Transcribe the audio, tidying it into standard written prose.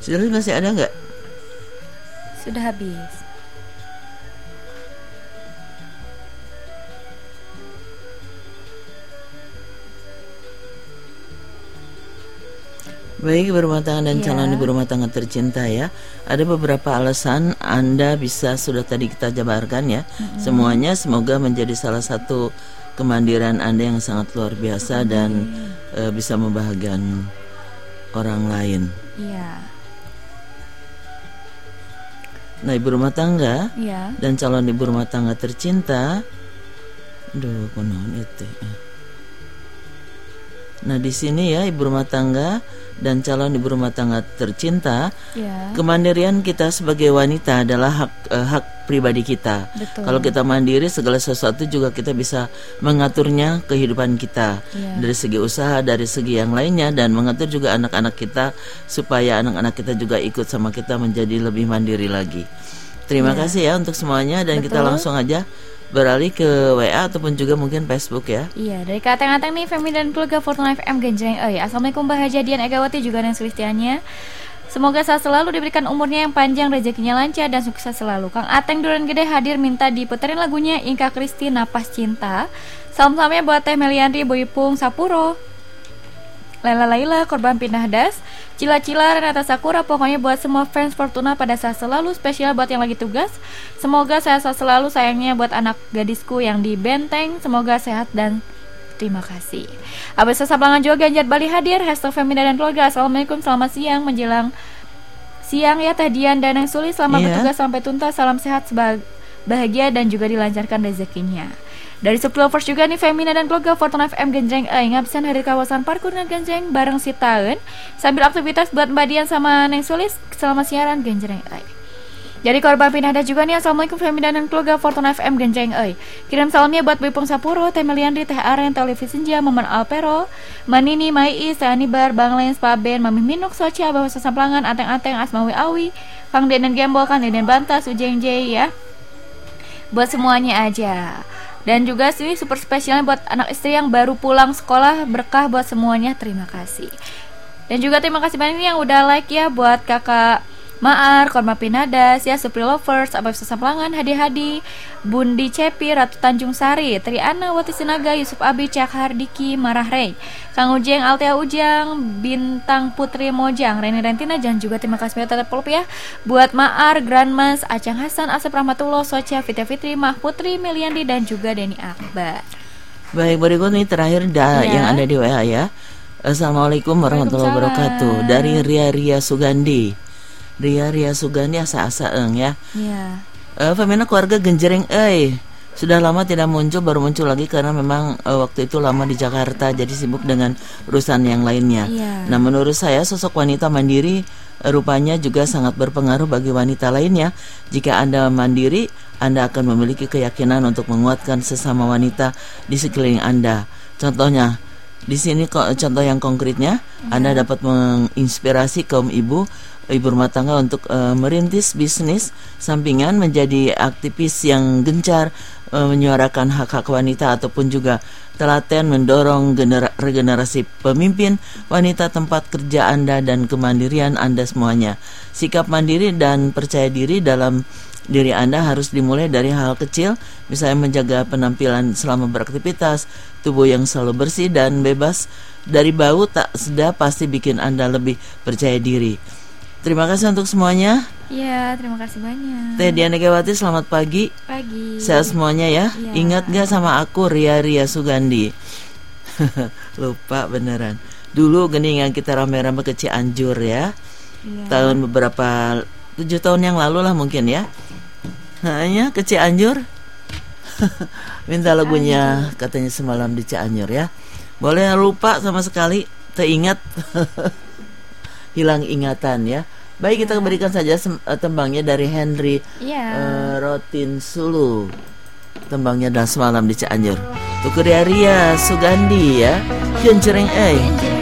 Sudah masih ada nggak? Sudah habis. Baik, ibu rumah tangga dan calon ibu rumah tangga tercinta ya. Ada beberapa alasan Anda bisa sudah tadi kita jabarkan ya. Semuanya semoga menjadi salah satu kemandirian Anda yang sangat luar biasa dan bisa membahagiakan orang lain. Iya. Nah, ibu rumah tangga dan calon ibu rumah tangga tercinta. Duh, konon itu. Nah, di sini ya ibu rumah tangga dan calon ibu rumah tangga tercinta, kemandirian kita sebagai wanita adalah hak pribadi kita. Betul. Kalau kita mandiri, segala sesuatu juga kita bisa mengaturnya kehidupan kita dari segi usaha, dari segi yang lainnya, dan mengatur juga anak-anak kita supaya anak-anak kita juga ikut sama kita menjadi lebih mandiri lagi. Terima kasih ya untuk semuanya dan kita langsung aja beralih ke WA ataupun juga mungkin Facebook ya. Iya, dari Kateng-Kateng nih, Femi dan keluarga Fortuna FM Genjreng. Assalamualaikum Bahagia Dian Egawati juga dan Kristiannya. Semoga saat selalu diberikan umurnya yang panjang, rezekinya lancar dan sukses selalu. Kang Ateng Duren Gede hadir minta diputerin lagunya Inka Kristi Napas Cinta. Salam-salamnya buat Teh Meliandri, Boypung Sapuro, Lela Laila, korban pindah das, Cila-Cila, Renata Sakura. Pokoknya buat semua fans Fortuna pada saat selalu, spesial buat yang lagi tugas. Semoga sehat selalu, sayangnya buat anak gadisku yang di Benteng. Semoga sehat dan terima kasih. Abis Sasabangan juga Ganjar Bali hadir. Hashtag Femina dan keluarga. Assalamualaikum, selamat siang menjelang siang ya Teh Dian dan yang Suli. Selamat bertugas sampai tuntas. Salam sehat, bahagia dan juga dilancarkan rezekinya. Dari Sublovers juga nih, Femina dan keluarga Fortuna FM Genjreng ngabsen hadir kawasan Parkur dan Genjreng bareng si Taen sambil aktivitas buat Mbak Dian sama Neng Sulis. Selamat siaran Genjreng. Dari korban pindah ada juga nih, Assalamualaikum Femina dan keluarga Fortuna FM Genjreng. Kirim salamnya buat Boypung Sapuro, Teh Meliandri, Teh Aren, Televisi Senja, Momen Alpero, Manini, Maiis, Teh Anibar, Bang Lens, Paben, Mami Minuk, Socia, Bawa Sasamplangan, Ateng-Ateng, Asmawi Awi, Kang Deden Gembol, Kang Deden Bantas, Ujeng J ya. Buat semuanya aja. Dan juga sini super spesialnya buat anak istri yang baru pulang sekolah, berkah buat semuanya, terima kasih. Dan juga terima kasih banyak yang udah like ya buat kakak Maar, Korma Pinadas ya, Supri Lovers, Abang Sasamplangan, Hadi-Hadi, Bundi Cepi, Ratu Tanjung Sari, Triana, Wati Sinaga, Yusuf Abi, Cak Hardiki, Marah Rey, Kang Ujeng, Altea Ujang, Bintang Putri Mojang, Reni Rentina, dan juga terima kasih banyak tetap ya buat Maar, Grandmas, Acang Hasan, Asep Rahmatullah, Socia, Fitri Fitri, Mah Putri, Meliandi, dan juga Denny Akbar. Baik, berikut nih terakhir yang ada di WA ya. Assalamualaikum warahmatullahi wabarakatuh. Dari Ria Sugandi. Ria Sugandi asa-asa ya. Iya. Femina keluarga Genjreng sudah lama tidak muncul, baru muncul lagi karena memang waktu itu lama di Jakarta jadi sibuk dengan urusan yang lainnya. Nah, menurut saya sosok wanita mandiri rupanya juga sangat berpengaruh bagi wanita lainnya. Jika Anda mandiri, Anda akan memiliki keyakinan untuk menguatkan sesama wanita di sekeliling Anda. Contohnya di sini contoh yang konkretnya, Anda dapat menginspirasi kaum ibu rumah tangga untuk merintis bisnis sampingan, menjadi aktivis yang gencar menyuarakan hak-hak wanita, ataupun juga telaten mendorong regenerasi pemimpin wanita tempat kerja Anda dan kemandirian Anda semuanya. Sikap mandiri dan percaya diri dalam diri Anda harus dimulai dari hal kecil, misalnya menjaga penampilan selama beraktivitas, tubuh yang selalu bersih dan bebas dari bau tak sedap pasti bikin Anda lebih percaya diri. Terima kasih untuk semuanya. Iya, terima kasih banyak. Teh Dian Egawati, selamat pagi. Pagi. Sehat semuanya ya. Ingat gak sama aku Ria Sugandi? Lupa beneran. Dulu geningan kita rame-rame ke Cianjur ya. Tahun beberapa 7 tahun yang lalu lah mungkin ya. Hanya ke Cianjur. Minta lagunya katanya semalam di Cianjur ya. Boleh lupa sama sekali, teringat. Hilang ingatan ya. Baik, kita berikan saja tembangnya dari Henry Rotin Sulu. Tembangnya dah semalam di Cianjur. Tuker Ria Sugandi ya. Genjreng